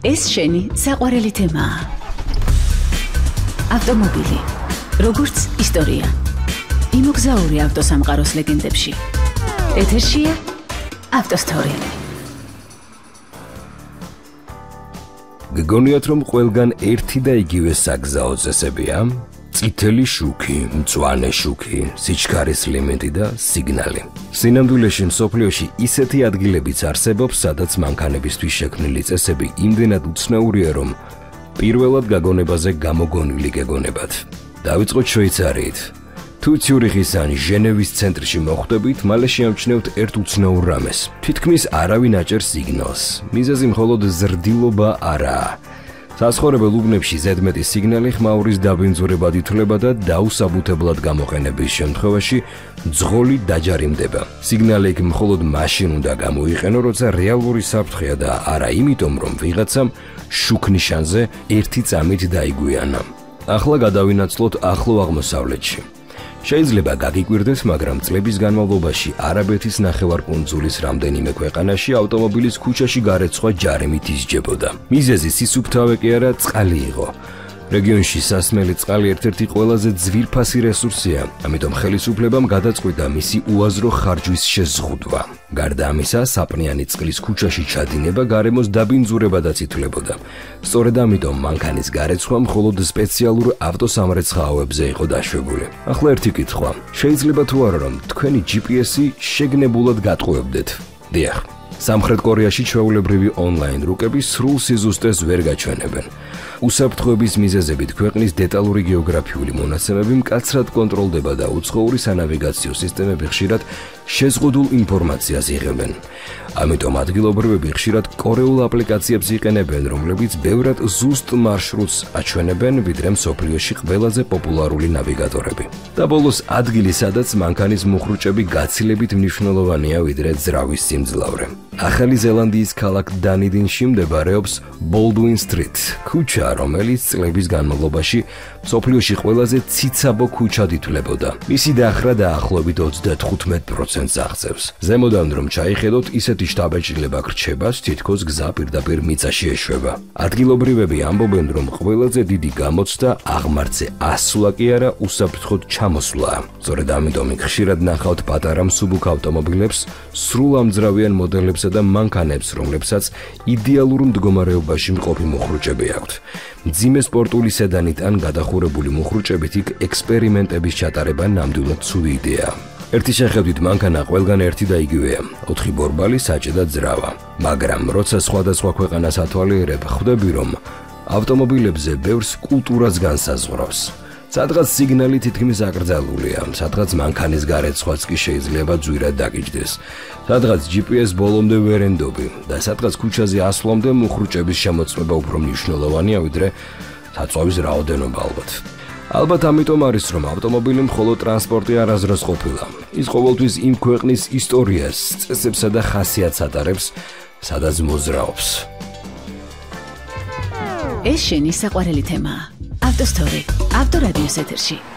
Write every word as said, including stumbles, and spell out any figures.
ეს შენი საყვარელი თემაა. ავტომობილი, როგორც ისტორია. იმოგზაური ავტოსამყაროს ლეგენდებში. ეთერშია ავტოსტორი. გგონიათ რომ ყველგან ერთი და იგივე საგზაო წესებია? წითელი შუქი, მწვანე შუქი, სიჩქარის ლიმიტი და სიგნალი. სინამდვილეში მსოფლიოში ისეთი ადგილებიც არსებობს, სადაც მანქანებისთვის შექმნილი წესები იმდენად უცნაურია, რომ პირველად გაგონებაზე გამოგონილი გეგონებათ. დავიწყოთ შვეიცარიით. თუ ციურიხის ან ჟენევის ცენტრში მოხვდებით, მალე შეამჩნევთ ერთ უცნაურ რამეს. თითქმის არავინ აჭერს სიგნალს. მიზეზი მხოლოდ ზრდილობა არაა. საცხოვრებელ უბნებში ზედმეტი სიგნალი ხმაურის დაბინძურებად ითვლება და დაუსაბუთებლად გამოყენების შემთხვევაში ძღოლი დაჯარიმდება. სიგნალი იქ მხოლოდ მაშინ უნდა გამოიყენო, როცა რეალური საფრთხეა და არა იმიტომ, რომ ვიღაცამ შუქნიშანზე ერთი წამით დაიგვიანა. ახლა გადავინაცვლოთ ახლო აღმოსავლეთში. შეიძლება გაგიკვირდეს, მაგრამ წლების განმავლობაში არაბეთის ნახევარკუნძულის რამდენიმე ქვეყანაში ავტომობილის ქუჩაში გარეცხვა ჯარიმით ისჯებოდა. მიზეზი სისუფთავე კი არა, წყალი იყო. რეგიონში სასმელი წყალი ერთ-ერთი ყველაზე ძვირფასი რესურსია, ამიტომ ხელისუფლებამ გადაწყვიტა მისი უაზრო ხარჯვის შეზღუდვა. გარდა ამისა, საპნიანი წყლის ქუჩაში ჩადინება გარემოს დაბინძურებადაც ითვლებოდა. სწორედ ამიტომ მანქანის გარეცხვა მხოლოდ სპეციალურ ავტოსამრეცხაოებზე იყო დაშვებული. ახლა ერთი კითხვა. შეიძლება თუ არა რომ თქვენი ჯი პი ესი შეგნებულად გატყუებდეთ? დიახ. სამხრეთ კორეაში ჩვეულებრივი ონლაინ რუკები სრულ სიზუსტეს ვერ გაჩვენებენ. უსაფრთხოების მიზეზებით ქვეყნის დეტალური გეოგრაფიული მონაცემები მკაცრად კონტროლდება და უცხოური სანავიგაციო სისტემები ხშირად შეზღუდულ ინფორმაციას იღებენ. ამიტომ ადგილობრივები ხშირად კორეულ აპლიკაციებს იყენებენ, რომლებიც ბევრად ზუსტ მარშრუტს აჩვენებენ, ვიდრე მსოფლიოში ყველაზე პოპულარული ნავიგატორები. და ბოლოს ადგილი, სადაც მანქანის მუხრუჭები გაცილებით მნიშვნელოვანია, ვიდრე ძრავის სიმძლავრე. ახალი ზელანდიის ქალაქ დანიდინში მდებარეობს ბოლდუინ სტრით, ქუჩა, რომელიც წლების განმავლობაში მსოფლიოში ყველაზე ციცაბო ქუჩად ითვლებოდა. მისი დახრა დაახლოებით ოცდათხუთმეტ პროცენტს აღწევს. ზემოდან რომ ჩაიხედოთ, ისეთი შთაბეჭდილება გრჩება, თითქოს გზა პირდაპირ მიწაში ეშვება. ადგილობრივები ამბობენ, რომ ყველაზე დიდი გამოცდა აღმართზე ასვლა კი არა, უსაფრთხოდ ჩამოსვლაა. სწორედ ამიტომ იქ ხშირად ნახავთ პატარა მსუბუქ ავტომობილებს, სრულ ამძრავიან მოდელებსა და მანქანებს, რომლებსაც იდეალურ მდგომარეობაში მყოფი მუხრუჭები აქვთ. მძიმე სპორტული სედანით ან გადახურებული მუხრუჭებით იქ ექსპერიმენტების ჩატარება ნამდვილად ცუდი იდეაა. ერთი შეხედვით მანქანა ყველგან ერთი და იგივეა, ოთხი ბორბალი, საჭე და ძრავა. მაგრამ როცა სხვადასხვა ქვეყანას ათვალიერებ, ხვდები, რომ ავტომობილებზე ბევრს კულტურაც განსაზღვრავს. სადღაც სიგნალი თითქმის აკრძალულია, სადღაც მანქანის გარეცხვაც კი შეიძლება ძვირად დაგიჯდეს. სადღაც ჯი პი ეს ბოლომდე ვერ ენდობი და სადღაც ქუჩაზე ასვლამდე მუხრუჭების შემოწმება უფრო მნიშვნელოვანია, ვიდრე საწვავის რაოდენობა ალბათ. ალბათ ამიტომ არის, რომ ავტომობილი მხოლოდ ტრანსპორტი არასდროს ყოფილა. ის ყოველთვის იმ ქვეყნის ისტორიას, წესებსა და ხასიათს ატარებს, სადაც მოძრაობს. ეს შენი საყვარელი თემაა. ავტოსტორი, ავტორადიოს ეთერში.